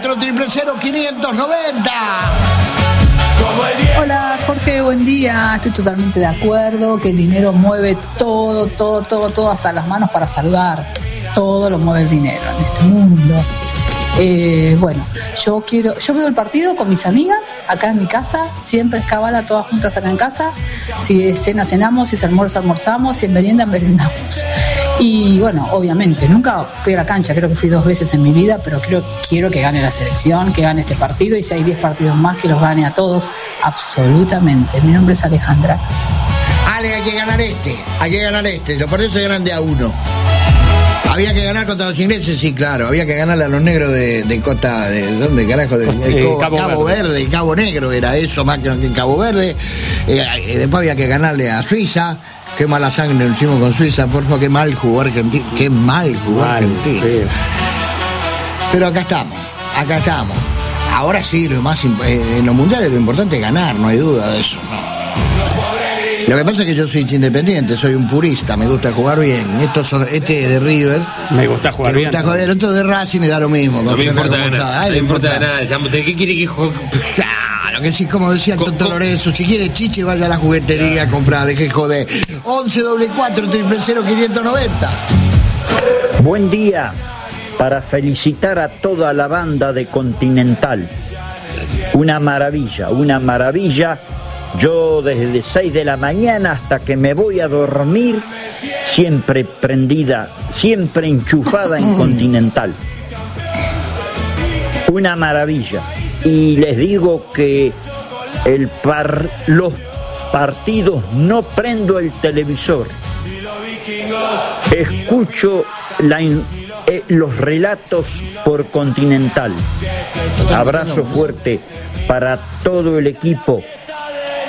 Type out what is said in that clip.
094-00590. Hola Jorge, buen día. Estoy totalmente de acuerdo que el dinero mueve todo, hasta las manos para salvar. Todo lo mueve el dinero en este mundo. Bueno, yo veo el partido con mis amigas acá en mi casa, siempre es cabala, todas juntas acá en casa. Si es cena, cenamos, si es almuerzo, almorzamos, si es merienda, merendamos. Y bueno, obviamente, nunca fui a la cancha, creo que fui 2 veces en mi vida, pero quiero que gane la selección, que gane este partido, y si hay 10 partidos más, que los gane a todos, absolutamente. Mi nombre es Alejandra. Ale, hay que ganar este, los partidos se ganan de a 1. Había que ganar contra los ingleses, sí, claro. Había que ganarle a los negros de Costa, ¿de dónde carajo? Cabo Verde, Cabo Negro, era eso más que en Cabo Verde. Después había que ganarle a Suiza. Qué mala sangre lo hicimos con Suiza, por favor, qué mal jugó Argentina. Argentina. Sí. Pero acá estamos. Ahora sí, en los mundiales lo importante es ganar, no hay duda de eso. Lo que pasa es que yo soy independiente, soy un purista, me gusta jugar bien. Este es de River. Me gusta jugar bien. Me gusta joder, otro de Racing y da lo mismo. No me importa ganar. No importa ganar. ¿De qué quiere que juegue? Claro, que sí, como decía el Tonto Lorenzo, si quiere chiche, vaya a la juguetería a comprar, deje joder. 11-4-4-00590. Buen día para felicitar a toda la banda de Continental. Una maravilla. Yo desde 6 de la mañana hasta que me voy a dormir, siempre prendida, siempre enchufada en Continental. Una maravilla. Y les digo que los partidos no prendo el televisor. Escucho los relatos por Continental. Abrazo fuerte para todo el equipo